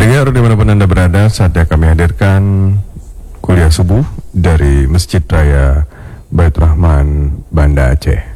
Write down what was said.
Pendengar dimanapun Anda berada, saatnya kami hadirkan kuliah subuh dari Masjid Raya Baitur Rahman, Banda Aceh.